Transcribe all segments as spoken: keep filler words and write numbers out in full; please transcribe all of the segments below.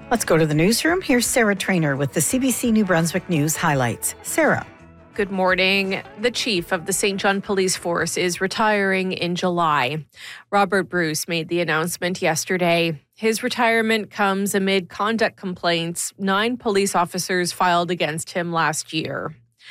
Let's go to the newsroom. Here's Sarah Trainer with the C B C New Brunswick News highlights. Sarah. Good morning. The chief of the Saint John Police Force is retiring in July. Robert Bruce made the announcement yesterday. His retirement comes amid conduct complaints nine police officers filed against him last year.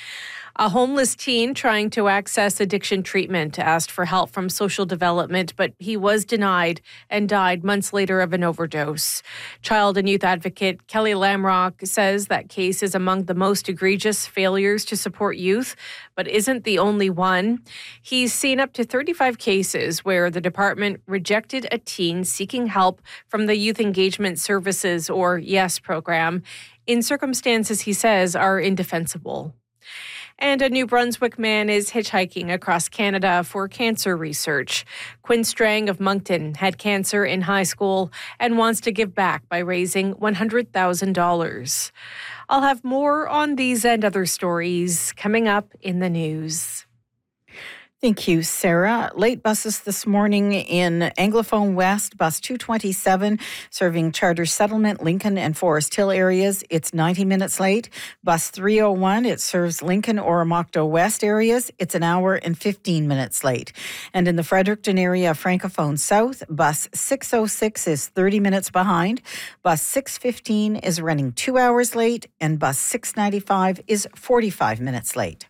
A homeless teen trying to access addiction treatment asked for help from social development, but he was denied and died months later of an overdose. Child and youth advocate Kelly Lamrock says that case is among the most egregious failures to support youth, but isn't the only one. He's seen up to thirty-five cases where the department rejected a teen seeking help from the Youth Engagement Services, or YES program, in circumstances he says are indefensible. And a New Brunswick man is hitchhiking across Canada for cancer research. Quinn Strang of Moncton had cancer in high school and wants to give back by raising one hundred thousand dollars. I'll have more on these and other stories coming up in the news. Thank you, Sarah. Late buses this morning in Anglophone West, bus two twenty-seven, serving Charter Settlement, Lincoln and Forest Hill areas. It's ninety minutes late. Bus three oh one, it serves Lincoln, Oromocto West areas. It's an hour and fifteen minutes late. And in the Fredericton area, Francophone South, bus six oh six is thirty minutes behind. Bus six fifteen is running two hours late, and bus six ninety-five is forty-five minutes late.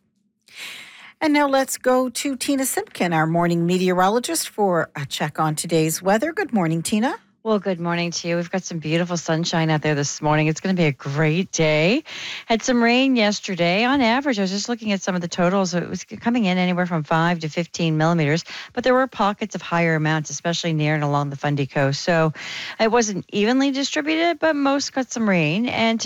And now let's go to Tina Simpkin, our morning meteorologist, for a check on today's weather. Good morning, Tina. Well, good morning to you. We've got some beautiful sunshine out there this morning. It's going to be a great day. Had some rain yesterday. On average, I was just looking at some of the totals. It was coming in anywhere from five to fifteen millimeters, but there were pockets of higher amounts, especially near and along the Fundy Coast. So it wasn't evenly distributed, but most got some rain. And